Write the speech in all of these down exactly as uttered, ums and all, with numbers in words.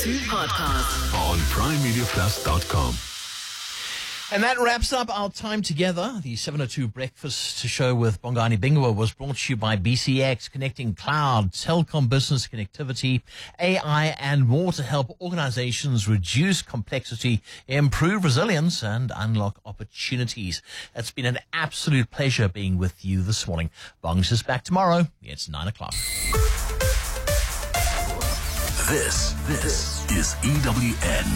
Two podcast on prime media plus dot com. And that wraps up our time together. The seven oh two Breakfast Show with Bongani Bingwa was brought to you by B C X, connecting cloud, telecom business connectivity, A I, and more to help organizations reduce complexity, improve resilience, and unlock opportunities. It's been an absolute pleasure being with you this morning. Bongs is back tomorrow. It's nine o'clock. This, this is E W N.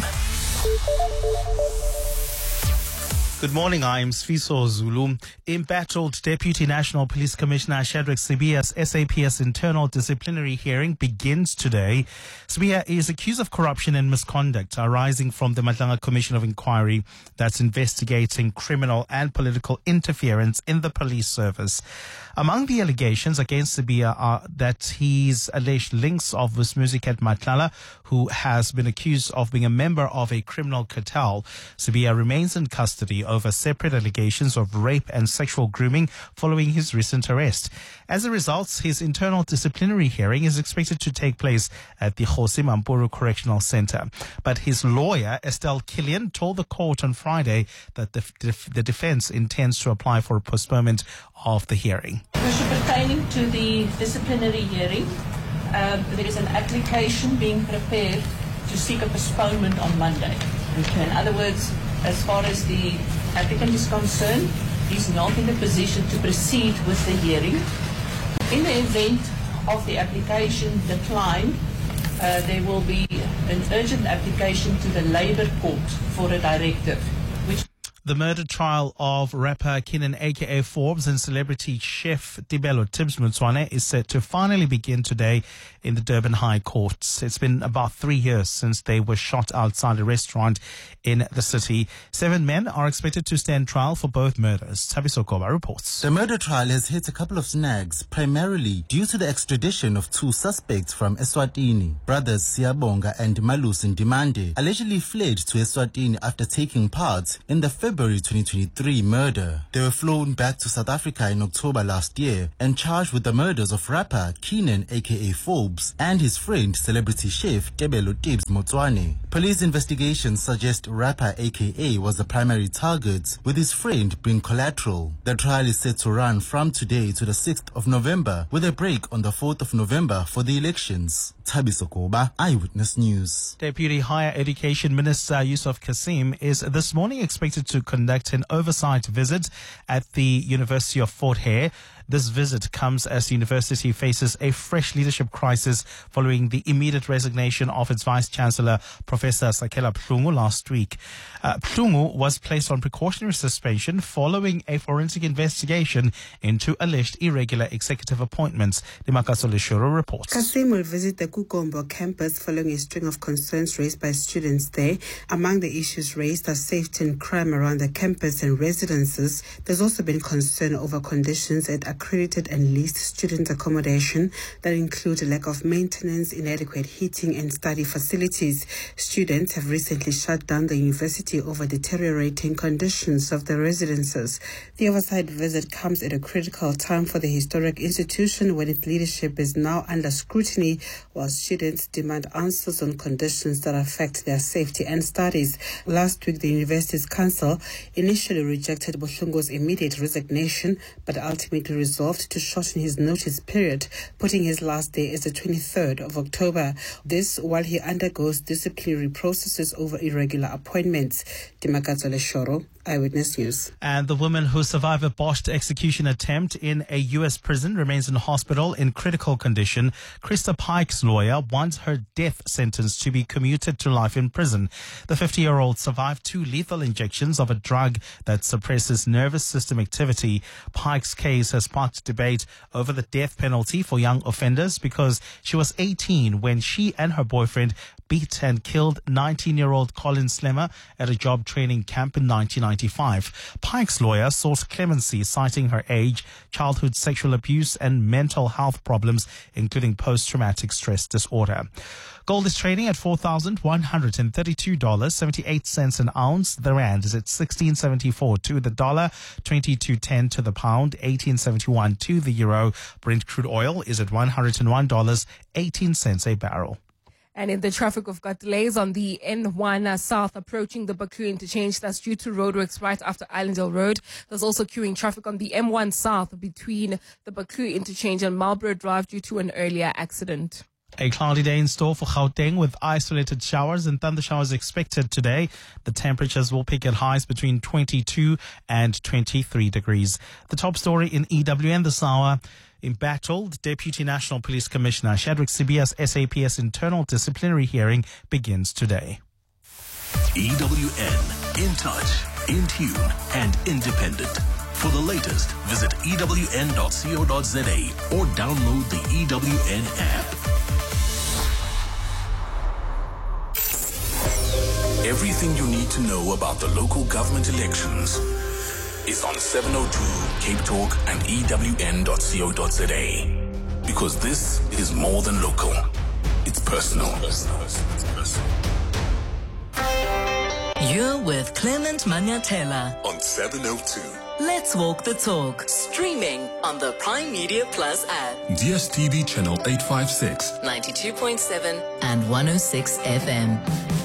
Good morning, I am Sfiso Zulu. Embattled Deputy National Police Commissioner Shadrack Sibiya's S A P S internal disciplinary hearing begins today. Sibiya is accused of corruption and misconduct arising from the Madlanga Commission of Inquiry that's investigating criminal and political interference in the police service. Among the allegations against Sibiya are that he's alleged links of this music at Matlala, who has been accused of being a member of a criminal cartel. Sibiya remains in custody over separate allegations of rape and sexual grooming following his recent arrest. As a result, his internal disciplinary hearing is expected to take place at the Kgosi Mampuru Correctional Center. But his lawyer, Estelle Killian, told the court on Friday that the, def- the defense intends to apply for a postponement of the hearing. Pertaining to the disciplinary hearing, uh, there is an application being prepared to seek a postponement on Monday. Okay. In other words, as far as the applicant is concerned, he's not in a position to proceed with the hearing. In the event of the application declined, uh, there will be an urgent application to the Labour Court for a directive, which The murder trial of rapper Keenan aka Forbes and celebrity chef Tibelo Tibbs Mutswane is set to finally begin today in the Durban High Court. It's been about three years since they were shot outside a restaurant in the city. Seven men are expected to stand trial for both murders. Tabiso Koba reports. The murder trial has hit a couple of snags, primarily due to the extradition of two suspects from Eswatini. Brothers Siyabonga and Malus Ndimande allegedly fled to Eswatini after taking part in the February twenty twenty-three murder. They were flown back to South Africa in October last year and charged with the murders of rapper Keenan aka Forbes and his friend celebrity chef Tibelo Tibbs Mutswane. Police investigations suggest rapper aka was the primary target, with his friend being collateral. The trial is set to run from today to the sixth of November, with a break on the fourth of November for the elections. Tabiso Koba, Eyewitness News. Deputy Higher Education Minister Yusuf Kasim is this morning expected to conduct an oversight visit at the University of Fort Hare. This visit comes as the university faces a fresh leadership crisis following the immediate resignation of its Vice-Chancellor, Professor Sakela Phlungu, last week. Uh, Phlungu was placed on precautionary suspension following a forensic investigation into alleged irregular executive appointments. Dimakaso Leshuro reports. Kasim will visit the Kukombo campus following a string of concerns raised by students there. Among the issues raised are safety and crime around the campus and residences. There's also been concern over conditions at accredited and leased student accommodation that include a lack of maintenance, inadequate heating and study facilities. Students have recently shut down the university over deteriorating conditions of the residences. The oversight visit comes at a critical time for the historic institution when its leadership is now under scrutiny, while students demand answers on conditions that affect their safety and studies. Last week, the university's council initially rejected Buhlungu's immediate resignation, but ultimately resolved to shorten his notice period, putting his last day as the twenty-third of October. This while he undergoes disciplinary processes over irregular appointments. Dimakazo Leshoro, Eyewitness News. And the woman who survived a botched execution attempt in a U S prison remains in hospital in critical condition. Krista Pike's lawyer wants her death sentence to be commuted to life in prison. The fifty-year-old survived two lethal injections of a drug that suppresses nervous system activity. Pike's case has sparked debate over the death penalty for young offenders because she was eighteen when she and her boyfriend beat and killed nineteen-year-old Colin Slemmer at a job training camp in nineteen ninety-five. Pike's lawyer sought clemency, citing her age, childhood sexual abuse, and mental health problems, including post-traumatic stress disorder. Gold is trading at four thousand one hundred thirty-two dollars and seventy-eight cents an ounce. The rand is at sixteen seventy-four to the dollar, twenty-two ten to the pound, eighteen seventy-one to the euro. Brent crude oil is at one hundred one dollars and eighteen cents a barrel. And in the traffic, we've got delays on the N one uh, South approaching the Baku interchange. That's due to roadworks right after Islandale Road. There's also queuing traffic on the M one South between the Baku interchange and Marlborough Drive due to an earlier accident. A cloudy day in store for Gauteng with isolated showers and thunder showers expected today. The temperatures will peak at highs between twenty-two and twenty-three degrees. The top story in E W N this hour. Embattled, Deputy National Police Commissioner Shadrack Sibiya's S A P S internal disciplinary hearing begins today. E W N, in touch, in tune, and independent. For the latest, visit E W N dot co dot za or download the E W N app. Everything you need to know about the local government elections is on seven oh two Cape Talk and E W N dot co dot za. Because this is more than local. It's personal. It's personal. You're with Clement Manyatela On seven oh two. Let's Walk the Talk, streaming on the Prime Media Plus app, D S T V channel eight five six, ninety-two point seven and one oh six F M.